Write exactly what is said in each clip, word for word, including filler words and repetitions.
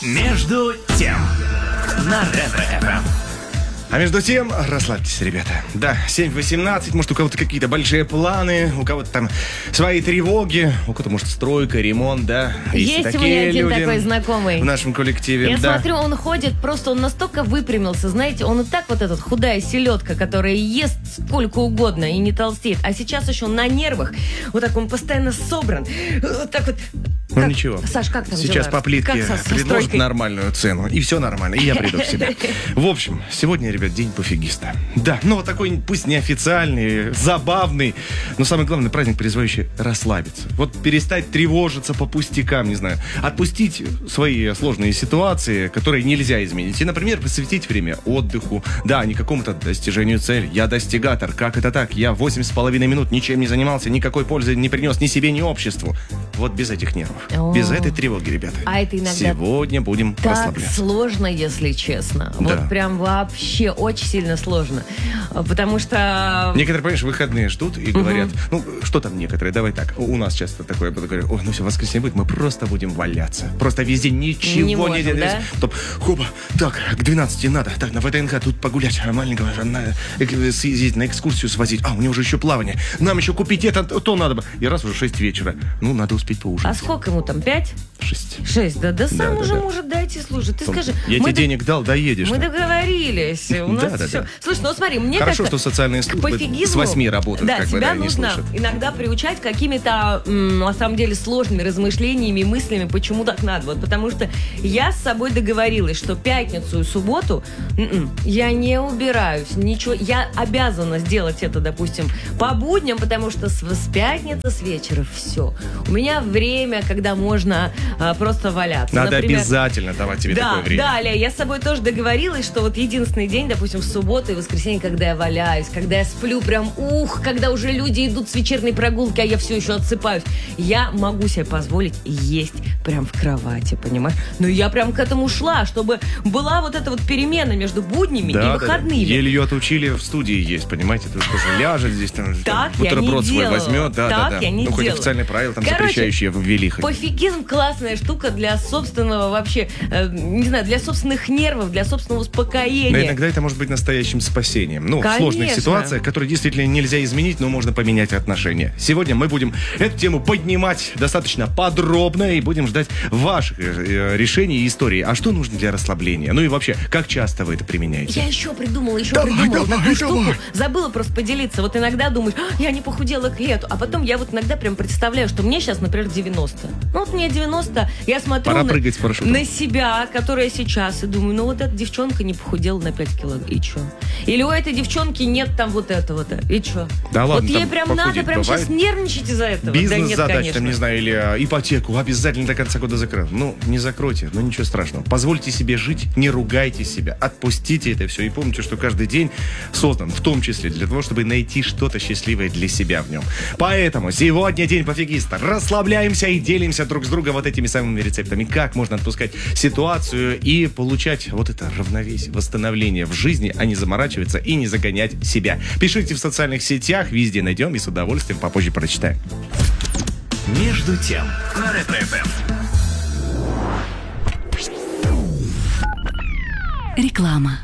Между тем на Ретро-эф эм. А между тем, расслабьтесь, ребята. Да, семь восемнадцать, может, у кого-то какие-то большие планы, у кого-то там свои тревоги, у кого-то, может, стройка, ремонт, да. Есть, Есть у меня один такой знакомый. В нашем коллективе, Я да. смотрю, он ходит, просто он настолько выпрямился, знаете, он и так вот этот худая селедка, которая ест сколько угодно и не толстеет, а сейчас еще на нервах, вот так он постоянно собран, вот так вот. Ну как, ничего. Саш, как там Сейчас дела? по плитке Как со- со предложат стройкой? нормальную цену. И все нормально. И я приду в себя. В общем, сегодня, ребят, день пофигиста. Да, ну вот такой, пусть неофициальный, забавный, но самое главное, праздник, призывающий расслабиться. Вот перестать тревожиться по пустякам, не знаю. Отпустить свои сложные ситуации, которые нельзя изменить. И, например, посвятить время отдыху. Да, не какому-то достижению цели. Я достигатор. Как это так? Я восемь с половиной минут ничем не занимался, никакой пользы не принес ни себе, ни обществу. Вот без этих нервов. О. Без этой тревоги, ребята. А это иногда Сегодня будем так расслабляться. сложно, если честно. Да. Вот прям вообще очень сильно сложно. Потому что... Некоторые, понимаешь, выходные ждут и говорят, ну, что там некоторые, давай так, у нас часто такое, буду говорить, ой, ну все, воскресенье будет, мы просто будем валяться. Просто везде ничего Не не, можем, делать. да? Потом, хоба, так, к двенадцати надо, так, на ВТНХ тут погулять, а маленького, на, э, съездить на экскурсию свозить, а, у него же еще плавание, нам еще купить это, то надо бы. И раз уже шесть вечера, ну, надо успеть А поужинать. сколько ему там, пять? Шесть. Шесть, да, да, сам Да, да, уже да. может дойти, слушай, ты скажи. Я мы тебе дог- денег дал, доедешь. Мы ну. договорились, у нас Да, да, все. да. Слушай, ну смотри, мне Хорошо, как-то что социальные к службы пофигизму, с восьми работают, да, как бы, тебя да, и не нужно слышат. иногда приучать какими-то, м, на самом деле, сложными размышлениями и мыслями, почему так надо. Вот потому что я с собой договорилась, что пятницу и субботу м-м, я не убираюсь, ничего. Я обязана сделать это, допустим, по будням, потому что с, с пятницы, с вечера все. У меня время, когда можно а, просто валяться. Надо Например, обязательно давать тебе да, такое время. далее, я с собой тоже договорилась, что вот единственный день, допустим, в субботу и воскресенье, когда я валяюсь, когда я сплю прям, ух, когда уже люди идут с вечерней прогулки, а я все еще отсыпаюсь, я могу себе позволить есть прям в кровати, понимаешь? Но я прям к этому шла, чтобы была вот эта вот перемена между буднями Да, и да, да. выходными. Еле отучили в студии есть, понимаете? Ты тоже ляжет здесь, там, Так там я не бутерброд свой делала. возьмет. Да, Так да, да. я не ну, хоть делала. официальные правила там Короче, запрещающие ввели. хоть. Пофигизм классная штука для собственного вообще, э, не знаю, для собственных нервов, для собственного успокоения. Но иногда это может быть настоящим спасением. Ну, в Конечно. сложных ситуациях, которые действительно нельзя изменить, но можно поменять отношения. Сегодня мы будем эту тему поднимать достаточно подробно и будем ждать ваших э, решений и историй. А что нужно для расслабления? Ну и вообще, как часто вы это применяете? Я еще придумала, еще Давай, придумала давай, такую штуку. давай. Забыла просто поделиться. Вот иногда думаешь, «А, я не похудела к лету. А потом я вот иногда прям представляю, что мне сейчас, например, девяносто. Ну вот мне девяносто, я смотрю Пора на, прыгать с парашютом. на себя, которая сейчас, и думаю, ну вот эта девчонка не похудела на пять килограмм. И что? Или у этой девчонки нет там вот этого-то. И что? Да ладно, вот ей там прям похудеть надо прям бывает. сейчас нервничать из-за этого. Да нет, Бизнес-задач, конечно. там, не знаю, или а, ипотеку обязательно до конца года закрыл. Ну, не закройте, ну ничего страшного. Позвольте себе жить, не ругайте себя, отпустите это все. И помните, что каждый день создан, в том числе для того, чтобы найти что-то счастливое для себя в нем. Поэтому сегодня день пофигиста. Расслабляемся и делимся друг с другом вот этими самыми рецептами. Как можно отпускать ситуацию и получать вот это равновесие, восстановление в жизни, а не заморачиваться и не загонять себя. Пишите в социальных сетях, везде найдем и с удовольствием попозже прочитаем. Между тем на Ретро-эф эм. Реклама.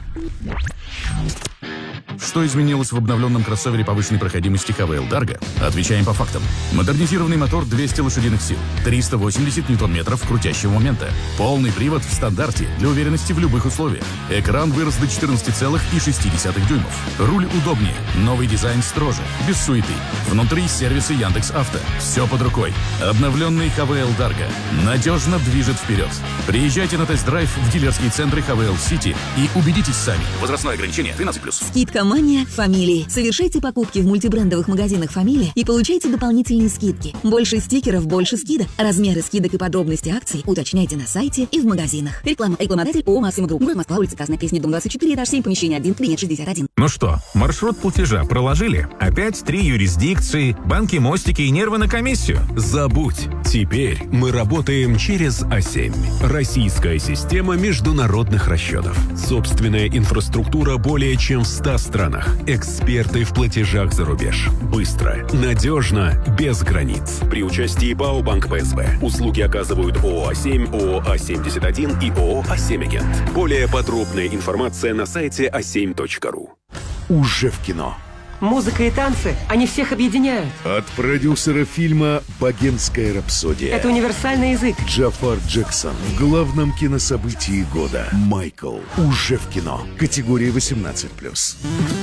Что изменилось в обновленном кроссовере повышенной проходимости ха вэ эл Dargo? Отвечаем по фактам. Модернизированный мотор двести лошадиных сил, триста восемьдесят ньютон-метров крутящего момента, полный привод в стандарте для уверенности в любых условиях. Экран вырос до четырнадцати целых шести десятых дюймов. Руль удобнее, новый дизайн строже, без суеты. Внутри сервисы Яндекс.Авто. Все под рукой. Обновленный ха вэ эл Dargo надежно движет вперед. Приезжайте на тест-драйв в дилерские центры ха вэ эл City и убедитесь сами. Возрастное ограничение тринадцать плюс. Скидка «Мания Фамилии». Совершайте покупки в мультибрендовых магазинах «Фамилия» и получайте дополнительные скидки. Больше стикеров, больше скидок. Размеры скидок и подробности акций уточняйте на сайте и в магазинах. Реклама. Рекламодатель ООО «Максима Групп». Город Москва, улица Красная Пресня, дом двадцать четыре, этаж семь, помещение один, клиент шестьдесят один. Ну что, маршрут платежа проложили? Опять три юрисдикции, банки, мостики и нервы на комиссию? Забудь. Теперь мы работаем через а семь. Российская система международных расчетов. Собственная инфраструктура более чем в ста странах. странах. Эксперты в платежах за рубеж. Быстро, надежно, без границ. При участии ПАО «Банк ПСБ». Услуги оказывают ООО «А семь», ООО «А семьдесят один» и ООО «А семь Агент». Более подробная информация на сайте а семь точка ру. Уже в кино. Музыка и танцы, они всех объединяют. От продюсера фильма «Богемская рапсодия». Это универсальный язык. Джафар Джексон в главном кинособытии года. Майкл. Уже в кино. Категория восемнадцать плюс.